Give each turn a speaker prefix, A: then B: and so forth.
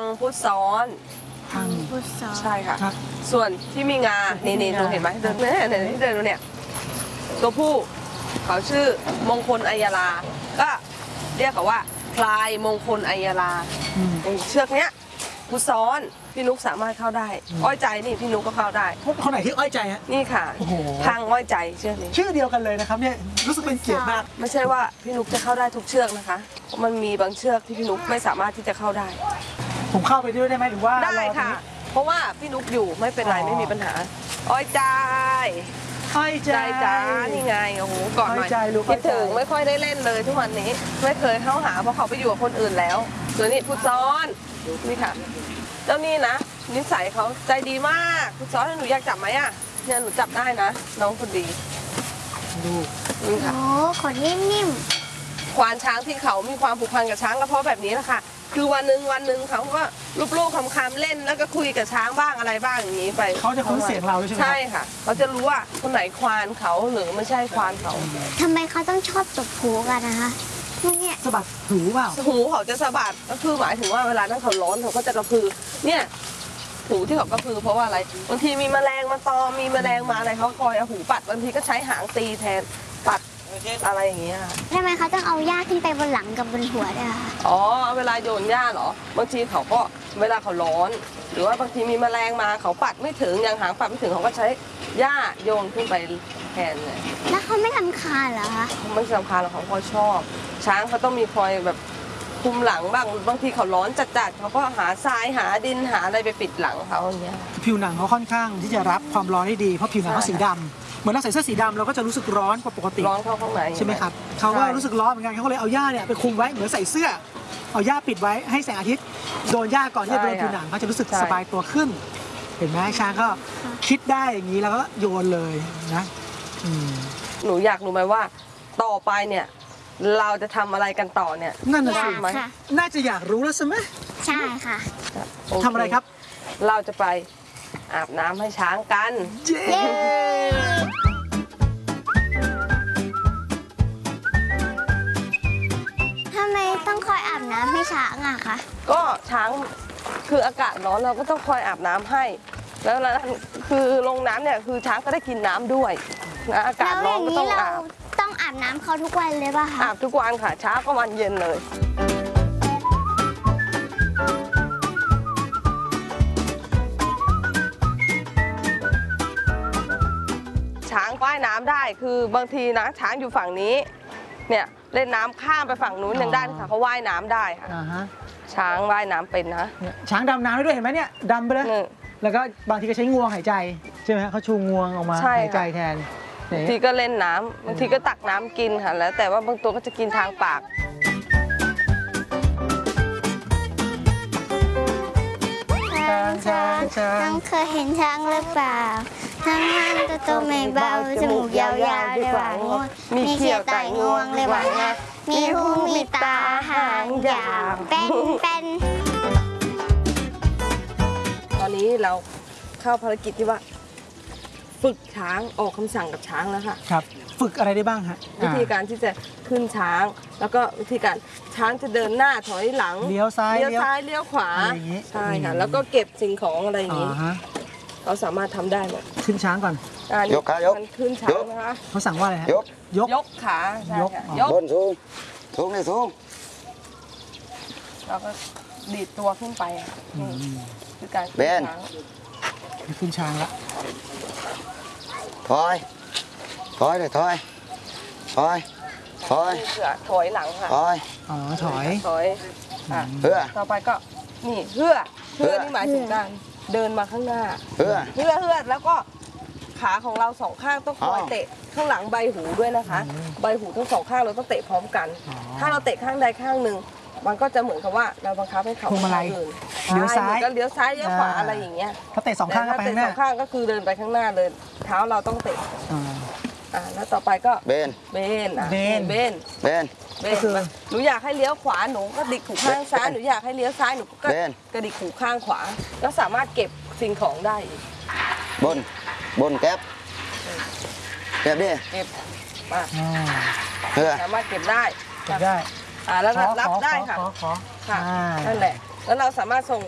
A: พุทธซ้อน
B: พังพุทธซ้อน
A: ใช่ค่ะ
B: ครับ
A: ส่วนที่มีงานี่ดูเห็นไหมเดินเนี่ยที่เดินเนี่ยตัวผู้เขาชื่อมงคลอัยยาลาก็เรียกเขาว่าพลายมงคลอัยยาลาเชือกเนี้ยพุทธซ้อนพี่นุ๊กสามารถเข้าได้อ้อยใจนี่พี่นุ๊กก็เข้าได้
B: คนไหนที่อ้อยใจฮะ
A: นี่ค่ะพังอ้อยใจเชือกนี้
B: ชื่อเดียวกันเลยนะครับเนี่ยรู้สึกเป็นเกียรติมาก
A: ไม่ใช่ว่าพี่นุ๊กจะเข้าได้ทุกเชือกนะคะมันมีบางเชือกที่พี่นุ๊กไม่สามารถที่จะเข้าได้
B: ผมเข้าไปด้วยได้ไหมหรือว่า
A: ได้ค่ะเพราะว่าพี่นุ๊กอยู่ไม่เป็นไรไม่มีปัญหาอ้อยใจ
B: อ้อยใจ
A: จ้านี่ไงโอ้โหก่อนหน่อยคิดถึงไม่ค่อยได้เล่นเลยทุกวันนี้ไม่เคยเข้าหาเพราะเขาไปอยู่กับคนอื่นแล้วส่วนนี้พุทธซ้อนนี่ค่ะเจ้านี่นะนิสัยเขาใจดีมากพุทธซ้อนหนูอยากจับไหมอ่ะเนี่ยหนูจับได้นะน้องคนดี
B: ดู
A: นี่ค่ะ
C: โอ้ขนนิ่ม
A: ควานช้างที่เขามีความผูกพันกับช้างก็เพราะแบบนี้แหละค่ะคือวันหนึ่งเขาก็ลูบๆคำๆเล่นแล้วก็คุยกับช้างบ้างอะไรบ้างอย่างนี้ไป
B: เขาจะคุ้นเสียงเราใช่ไหม
A: ใช่ค่ะเขาจะรู้ว่าคนไหนควานเขาหรือไม่ใช่ควานเขา
C: ทำไมเขาต้องชอบตบหูกันนะคะเนี่ย
B: สะบัดหูเปล่า
A: หูเขาจะสะบัดก็คือหมายถึงว่าเวลานั้นเขาร้อนเขาก็จะกระพือเนี่ยหูที่เขากระพือเพราะว่าอะไรบางทีมีแมลงมาตอมมีแมลงมาอะไรเขาคอยเอาหูปัดบางทีก็ใช้หางตีแทนปัดอะไรอย่างเงี้ย
C: ทำไมเขาต้องเอาหญ้าขึ้นไปบนหลังกับบนหัวด้วยคะ
A: อ๋อเวลาโยนหญ้าเหรอบางทีเขาก็เวลาเขาร้อน หรือว่าบางทีมีแมลงมาเขาปัดไม่ถึงอย่างหางปัดไม่ถึงเขาก็ใช้หญ้าโยนขึ้นไปแทนเลย
C: แล้วเขาไม่รำคาญเหรอคะ
A: เขาไม่รำคาญหรอกเขาชอบช้างเขาต้องมีคอยแบบคุมหลังบ้างบางทีเขาร้อนจัดๆเขาก็หาทรายหาดินหาอะไรไปปิดหลังเขาอย่างเงี้ย
B: ผิวหนังเขาค่อนข้างที่จะรับความร้อนได้ดีเพราะผิวหนังเขาสีดำเหมือนเราใส่เสื้อสีดำเราก็จะรู้สึกร้อนกว่าปกติ
A: ร้อนเข้าข้างใน
B: ใช่ไหมครับเขาก็รู้สึกร้อนเหมือนกันเขาก็เลยเอาหญ้าเนี่ยไปคลุมไว้เหมือนใส่เสื้อเอาหญ้าปิดไว้ให้แสงอาทิตย์โดนหญ้าก่อนที่จะโดนผิวหนังเขาจะรู้สึกสบายตัวขึ้นเห็นไหมช้างก็คิดได้อย่างนี้แล้วก็โยนเลยนะ
A: หนูอยากรู้ไหมว่าต่อไปเนี่ยเราจะทำอะไรกันต่อเนี่ย
B: นั่นน่ะสิน่าจะอยากรู้แล้วใช่ไหม
C: ใช่ค่ะ
B: ทำอะไรครับ
A: เราจะไปอาบน้ำให้ช้างกัน
B: เย้
C: ทำไมต้องคอยอาบน้ำให้ช้างอะคะ
A: ก็ช้างคืออากาศร้อนเราก็ต้องคอยอาบน้ำให้แล้วคือลงน้ำเนี่ยคือช้างก็ได้กินน้ำด้วยนะอากาศร้อนก็ต้องอาบ
C: ต้องอาบน้ำเขาทุกวันเลยป่ะคะ
A: อาบทุกวันค่ะเช้าก็วันเย็นเลยช้างว่ายน้ำได้คือบางทีนะช้างอยู่ฝั่งนี้เนี่ยเล่นน้ำข้ามไปฝั่งนู้นยังได้ค่ะเขาว่ายน้ำได้ค่ะช้างว่ายน้ำเป็นนะ
B: ช้างดำน้ำได้ด้วยเห็นไหมเนี่ยดำไปเลยแล้วก็บางทีก็ใช้งวงหายใจใช่ไหมเขาชูงวงออกมาหายใจแทน
A: บางทีก็เล่นน้ำบางทีก็ตักน้ำกินค่ะแล้วแต่ว่าบางตัวก็จะกินทางปาก
C: ช้างเคยเห็นช้างหรือเปล่าทั้งมันตัวไม่เบาจมูกยาวๆเลยหว่างวงมีเขี้ยวไต่งวงเลยหว่างามีหูมีตาหางยาวเป็น
A: ตอนนี้เราเข้าภารกิจที่ว่าฝึกช้างออกคำสั่งกับช้างแล้วค่ะ
B: ครับฝึกอะไรได้บ้างฮะ
A: วิธีการที่จะขึ้นช้างแล้วก็วิธีการช้างจะเดินหน้าถอยหลัง
B: เลี้ยวซ้าย
A: เลี้ยวขวาใช่ค่ะแล้วก็เก็บสิ่งของอะไรอย่างนี้เราสามารถทำได้หมด
B: ขึ้นช้างก่อน
A: ยกขายกขึ้นช้างนะคะ
B: เขาสั่งว่าอะไรฮะ
A: ยกขายก
D: บนสูงนี่สูง
A: แล้วก็ดีดตัวขึ้นไปคือการ
B: ขึ้นช้างละ
D: ถอยเลยถอย
A: หลังค่ะ
B: ถอย
D: เพื่อ
A: ต่อไปก็นี่เพื่อนี่หมายถึงการเดินมาข้างหน้าเพื่อแล้วก็ขาของเราสองข้างต้องคอยเตะข้างหลังใบหูด้วยนะคะใบหูทั้งสองข้างเราต้องเตะพร้อมกันถ้าเราเตะข้างใดข้างหนึ่งมันก็จะเหมือนกับว่าเราบังคับให้เขา
B: เลี้ยวซ้าย
A: ก็เลี้ยวซ้ายเลี้ยวขวาอะไรอย่างเงี้ย
B: ถ้าเตะสองข้างก็ไปข้างหน้า
A: สองข้างก็คือเดินไปข้างหน้าเลยเท้าเราต้องเตะแล้วต่อไปก็
D: เบน
A: หนูอยากให้เลี้ยวขวาหนูก็ดิกหูข้างซ้ายหนูอยากให้เลี้ยวซ้ายหนูก็กระดิกหูข้างขวาแล้วสามารถเก็บสิ่งของได้
D: บนแก๊บดิ
A: เก็บสามารถเก็บได้แล้วรับได้ค่ะนั่นแหละแล้วเราสามารถส่ง